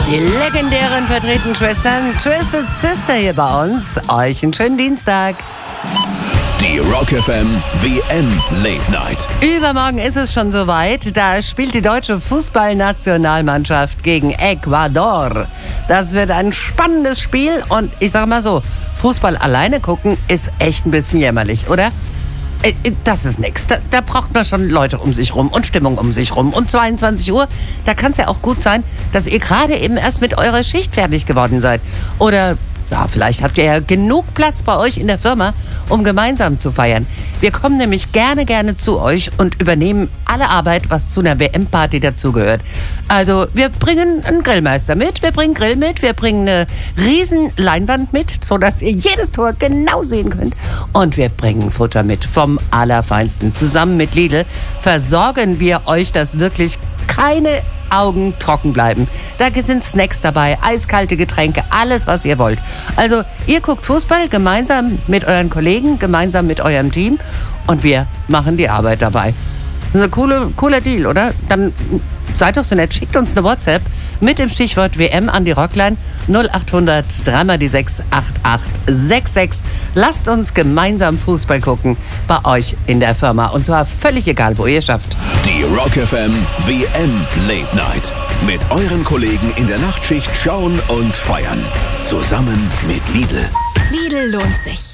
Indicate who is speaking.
Speaker 1: Die legendären vertretenen Schwestern Twisted Sister hier bei uns. Euch einen schönen Dienstag.
Speaker 2: Die Rock FM WM Late Night.
Speaker 1: Übermorgen ist es schon soweit. Da spielt die deutsche Fußballnationalmannschaft gegen Ecuador. Das wird ein spannendes Spiel und ich sag mal so, Fußball alleine gucken ist echt ein bisschen jämmerlich, oder? Das ist nix. Da braucht man schon Leute um sich rum und Stimmung um sich rum. Und 22 Uhr, da kann es ja auch gut sein, dass ihr gerade eben erst mit eurer Schicht fertig geworden seid. Oder ja, vielleicht habt ihr ja genug Platz bei euch in der Firma, um gemeinsam zu feiern. Wir kommen nämlich gerne zu euch und übernehmen alle Arbeit, was zu einer WM-Party dazugehört. Also wir bringen einen Grillmeister mit, wir bringen Grill mit, wir bringen eine riesen Leinwand mit, sodass ihr jedes Tor genau sehen könnt. Und wir bringen Futter mit vom Allerfeinsten. Zusammen mit Lidl versorgen wir euch, dass wirklich keine Augen trocken bleiben. Da sind Snacks dabei, eiskalte Getränke, alles, was ihr wollt. Also, ihr guckt Fußball gemeinsam mit euren Kollegen, gemeinsam mit eurem Team und wir machen die Arbeit dabei. Das ist ein cooler Deal, oder? Dann seid doch so nett, schickt uns eine WhatsApp mit dem Stichwort WM an die Rockline 0800 3x6 8866. Lasst uns gemeinsam Fußball gucken bei euch in der Firma. Und zwar völlig egal, wo ihr schafft.
Speaker 2: Die Rock FM WM Late Night. Mit euren Kollegen in der Nachtschicht schauen und feiern. Zusammen mit Lidl.
Speaker 3: Lidl lohnt sich.